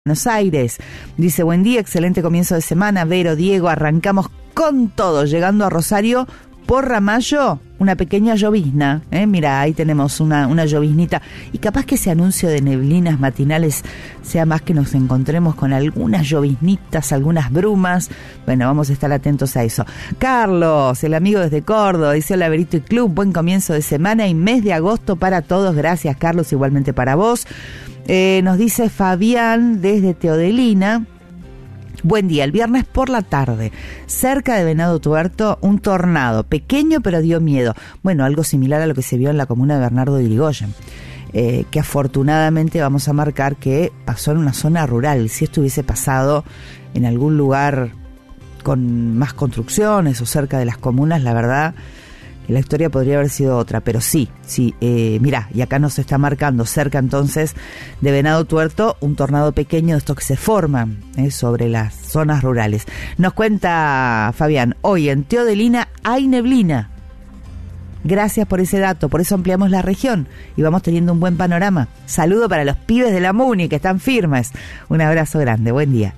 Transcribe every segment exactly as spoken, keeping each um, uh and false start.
Buenos Aires. Dice, buen día, excelente comienzo de semana, Vero, Diego, arrancamos con todo, llegando a Rosario por Ramallo, una pequeña llovizna, ¿eh? Mira, ahí tenemos una, una lloviznita, y capaz que ese anuncio de neblinas matinales sea más que nos encontremos con algunas lloviznitas, algunas brumas. Bueno, vamos a estar atentos a eso. Carlos, el amigo desde Córdoba, dice, hola Verito y Club, buen comienzo de semana y mes de agosto para todos, gracias Carlos, igualmente para vos. Eh, nos dice Fabián desde Teodelina, buen día, el viernes por la tarde, cerca de Venado Tuerto, un tornado, pequeño pero dio miedo. Bueno, algo similar a lo que se vio en la comuna de Bernardo de Irigoyen, eh, que afortunadamente vamos a marcar que pasó en una zona rural. Si esto hubiese pasado en algún lugar con más construcciones o cerca de las comunas, la verdad la historia podría haber sido otra, pero sí, sí, eh, mirá, y acá nos está marcando cerca entonces de Venado Tuerto un tornado pequeño de estos que se forman eh, sobre las zonas rurales. Nos cuenta Fabián, hoy en Teodelina hay neblina. Gracias por ese dato, por eso ampliamos la región y vamos teniendo un buen panorama. Saludo para los pibes de la Muni que están firmes. Un abrazo grande, buen día.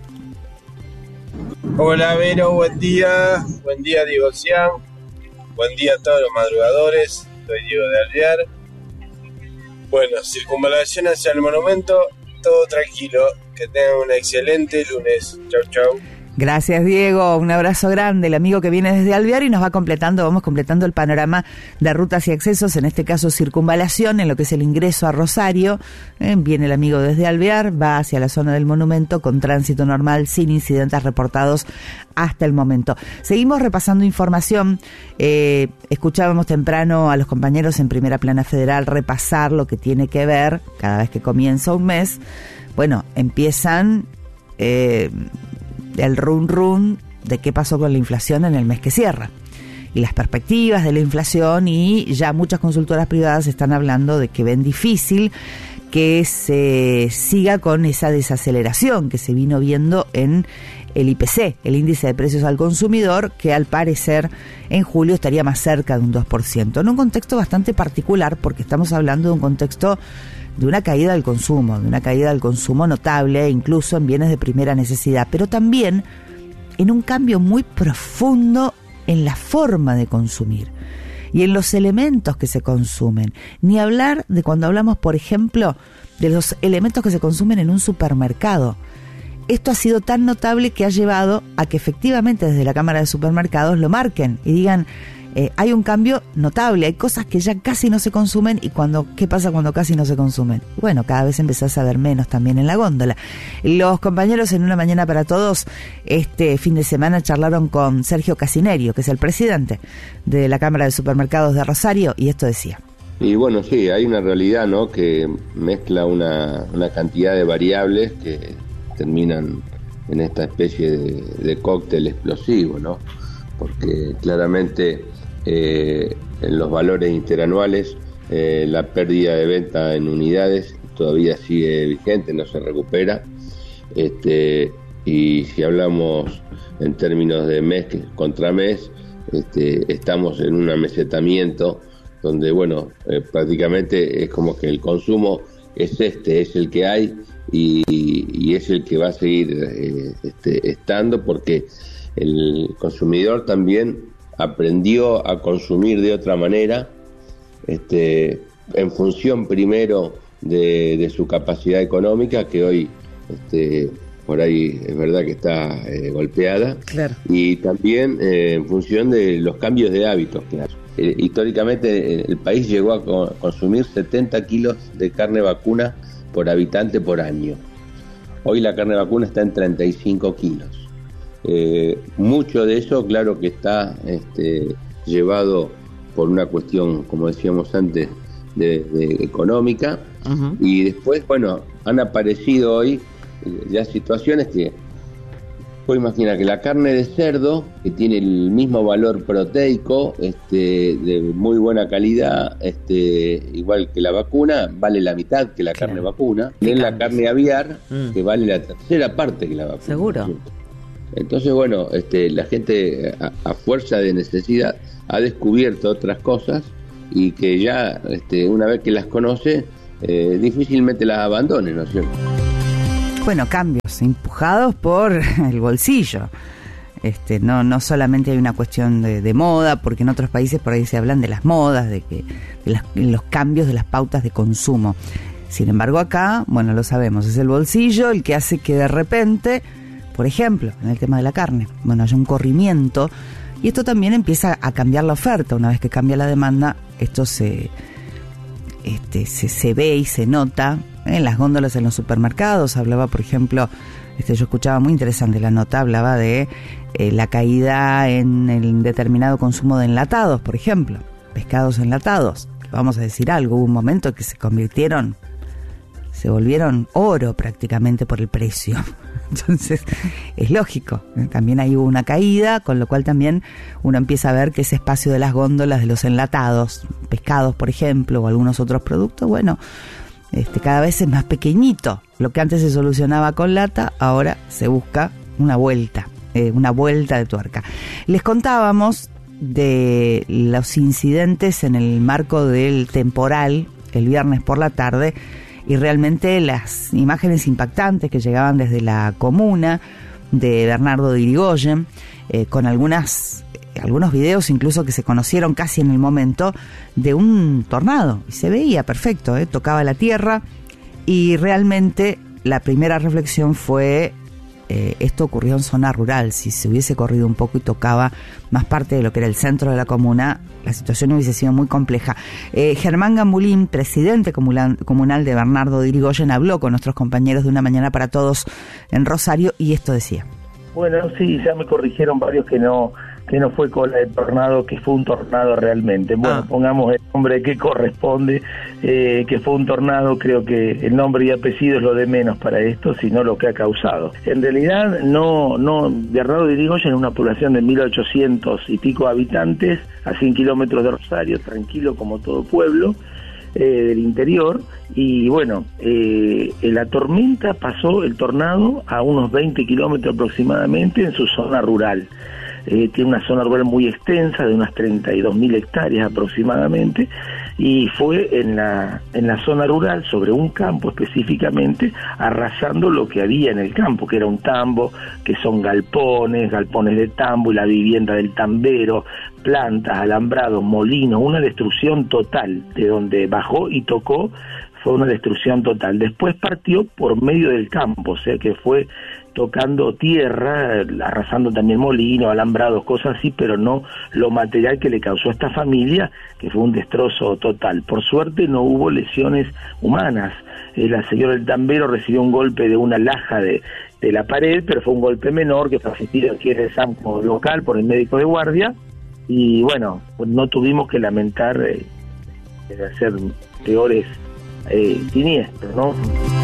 Hola Vero, buen día, buen día Diego Cian. Buen día a todos los madrugadores, soy Diego de Alvear. Bueno, circunvalación hacia el monumento, todo tranquilo, que tengan un excelente lunes. Chau, chau. Gracias Diego, un abrazo grande, el amigo que viene desde Alvear y nos va completando, vamos completando el panorama de rutas y accesos, en este caso circunvalación, en lo que es el ingreso a Rosario, eh, viene el amigo desde Alvear, va hacia la zona del monumento con tránsito normal, sin incidentes reportados hasta el momento. Seguimos repasando información, eh, escuchábamos temprano a los compañeros en Primera Plana Federal repasar lo que tiene que ver, cada vez que comienza un mes, bueno, empiezan... Eh, el run run de qué pasó con la inflación en el mes que cierra y las perspectivas de la inflación, y ya muchas consultoras privadas están hablando de que ven difícil que se siga con esa desaceleración que se vino viendo en el I P C, el índice de precios al consumidor, que al parecer en julio estaría más cerca de un dos por ciento, en un contexto bastante particular porque estamos hablando de un contexto de una caída del consumo, de una caída del consumo notable, incluso en bienes de primera necesidad, pero también en un cambio muy profundo en la forma de consumir y en los elementos que se consumen. Ni hablar de cuando hablamos, por ejemplo, de los elementos que se consumen en un supermercado. Esto ha sido tan notable que ha llevado a que efectivamente desde la Cámara de Supermercados lo marquen y digan, eh, hay un cambio notable, hay cosas que ya casi no se consumen. Y cuando, ¿qué pasa cuando casi no se consumen? Bueno, cada vez empezás a ver menos también en la góndola. Los compañeros en Una Mañana para Todos este fin de semana charlaron con Sergio Casinerio, que es el presidente de la Cámara de Supermercados de Rosario, y esto decía. Y bueno, sí, hay una realidad, ¿no?, que mezcla una, una cantidad de variables que terminan en esta especie de, de cóctel explosivo, ¿no? Porque claramente eh, en los valores interanuales eh, la pérdida de venta en unidades todavía sigue vigente, no se recupera. Este, y si hablamos en términos de mes contra mes, este, estamos en un amesetamiento donde, bueno, eh, prácticamente es como que el consumo es este, es el que hay y, y es el que va a seguir eh, este, estando, porque el consumidor también aprendió a consumir de otra manera, este, en función primero de, de su capacidad económica, que hoy este, por ahí es verdad que está eh, golpeada, claro. Y también eh, en función de los cambios de hábitos, claro. Eh, históricamente el país llegó a co- consumir setenta kilos de carne vacuna por habitante por año. Hoy la carne vacuna está en treinta y cinco kilos. Eh, mucho de eso, claro que está este, llevado por una cuestión, como decíamos antes, de, de económica. Uh-huh. Y después, bueno, han aparecido hoy eh, ya situaciones que, pues imagina que la carne de cerdo, que tiene el mismo valor proteico, este, de muy buena calidad, este, igual que la vacuna, vale la mitad que la claro. carne vacuna. Y en la carne aviar, mm. que vale la tercera parte que la vacuna. Seguro. ¿Sí? Entonces, bueno, este, la gente a, a fuerza de necesidad ha descubierto otras cosas y que ya, este, una vez que las conoce, eh, difícilmente las abandone, ¿no es cierto? Bueno, cambios empujados por el bolsillo. Este, no, no solamente hay una cuestión de, de moda, porque en otros países por ahí se hablan de las modas, de que de las, los cambios de las pautas de consumo. Sin embargo, acá, bueno, lo sabemos, es el bolsillo el que hace que de repente, por ejemplo, en el tema de la carne, bueno, haya un corrimiento, y esto también empieza a cambiar la oferta. Una vez que cambia la demanda, esto se, este, se, se ve y se nota en las góndolas en los supermercados. Hablaba, por ejemplo, este, yo escuchaba muy interesante la nota, hablaba de eh, la caída en el determinado consumo de enlatados, por ejemplo, pescados enlatados. Vamos a decir algo, hubo un momento que se convirtieron, se volvieron oro prácticamente por el precio. Entonces, es lógico, ¿eh? También ahí hubo una caída, con lo cual también uno empieza a ver que ese espacio de las góndolas de los enlatados, pescados, por ejemplo, o algunos otros productos, bueno, este, cada vez es más pequeñito. Lo que antes se solucionaba con lata, ahora se busca una vuelta, eh, una vuelta de tuerca. Les contábamos de los incidentes en el marco del temporal el viernes por la tarde, y realmente las imágenes impactantes que llegaban desde la comuna de Bernardo de Irigoyen, eh, con algunas algunos videos incluso que se conocieron casi en el momento de un tornado, y se veía perfecto, eh, tocaba la tierra, y realmente la primera reflexión fue eh, esto ocurrió en zona rural. Si se hubiese corrido un poco y tocaba más parte de lo que era el centro de la comuna, la situación hubiese sido muy compleja. Eh, Germán Gambulín, presidente comunal, comunal de Bernardo de Irigoyen, habló con nuestros compañeros de Una Mañana para Todos en Rosario, y esto decía. Bueno, sí, ya me corrigieron varios que no que no fue cola de tornado, que fue un tornado realmente. Bueno, ah. pongamos el nombre que corresponde, eh, que fue un tornado. Creo que el nombre y apellido es lo de menos para esto, sino lo que ha causado. En realidad, no, no, Bernardo de Irigoyen es una población de mil ochocientos y pico habitantes, a cien kilómetros de Rosario, tranquilo como todo pueblo eh, del interior. Y bueno, eh, la tormenta pasó, el tornado, a unos veinte kilómetros aproximadamente en su zona rural. Eh, tiene una zona rural muy extensa, de unas treinta y dos mil hectáreas aproximadamente, y fue en la en la zona rural, sobre un campo específicamente, arrasando lo que había en el campo, que era un tambo, que son galpones, galpones de tambo y la vivienda del tambero, plantas, alambrados, molinos, una destrucción total. De donde bajó y tocó fue una destrucción total. Después partió por medio del campo, o sea que fue tocando tierra, arrasando también molinos, alambrados, cosas así, pero no lo material que le causó a esta familia, que fue un destrozo total. Por suerte no hubo lesiones humanas. Eh, la señora del tambero recibió un golpe de una laja de, de la pared, pero fue un golpe menor que fue asistido aquí en el SAMCO local por el médico de guardia, y bueno, pues no tuvimos que lamentar eh, hacer peores eh, siniestros, ¿no?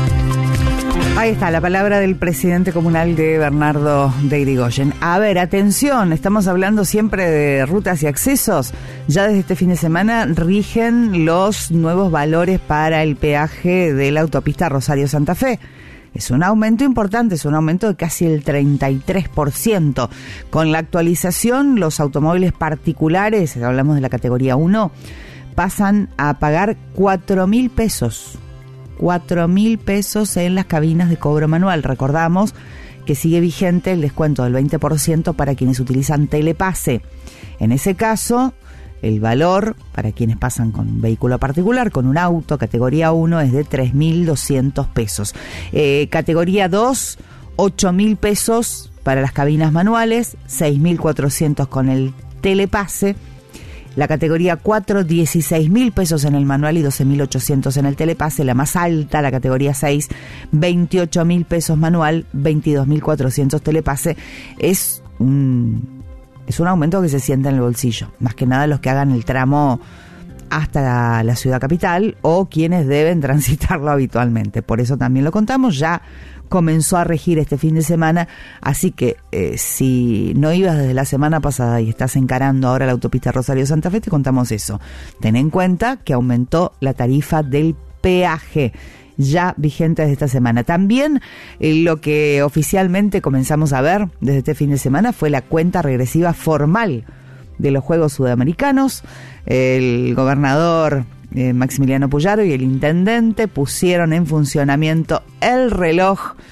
Ahí está la palabra del presidente comunal de Bernardo de Irigoyen. A ver, atención, estamos hablando siempre de rutas y accesos. Ya desde este fin de semana rigen los nuevos valores para el peaje de la autopista Rosario-Santa Fe. Es un aumento importante, es un aumento de casi el treinta y tres por ciento. Con la actualización, los automóviles particulares, hablamos de la categoría uno, pasan a pagar cuatro mil pesos. cuatro mil pesos en las cabinas de cobro manual. Recordamos que sigue vigente el descuento del veinte por ciento para quienes utilizan Telepase. En ese caso, el valor para quienes pasan con un vehículo particular, con un auto categoría uno, es de tres mil doscientos pesos. Eh, categoría dos, ocho mil pesos para las cabinas manuales, seis mil cuatrocientos con el Telepase. La categoría cuatro, dieciséis mil pesos en el manual y doce mil ochocientos en el Telepase. La más alta, la categoría seis, veintiocho mil pesos manual, veintidós mil cuatrocientos Telepase. Es un, es un aumento que se siente en el bolsillo. Más que nada los que hagan el tramo hasta la, la ciudad capital o quienes deben transitarlo habitualmente. Por eso también lo contamos. Ya comenzó a regir este fin de semana, así que eh, si no ibas desde la semana pasada y estás encarando ahora la autopista Rosario-Santa Fe, te contamos eso. Ten en cuenta que aumentó la tarifa del peaje, ya vigente desde esta semana. También eh, lo que oficialmente comenzamos a ver desde este fin de semana fue la cuenta regresiva formal de los Juegos Sudamericanos. El gobernador Eh, Maximiliano Puyaro y el intendente pusieron en funcionamiento el reloj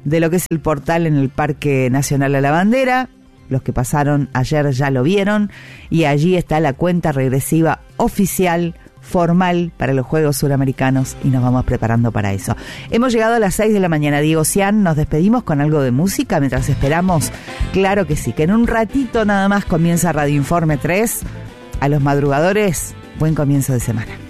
de lo que es el portal en el Parque Nacional a la Bandera. Los que pasaron ayer ya lo vieron, y allí está la cuenta regresiva oficial, formal, para los Juegos Suramericanos, y nos vamos preparando para eso. Hemos llegado a las seis de la mañana. Diego Cian, nos despedimos con algo de música mientras esperamos. Claro que sí, que en un ratito nada más comienza Radio Informe tres. A los madrugadores, buen comienzo de semana.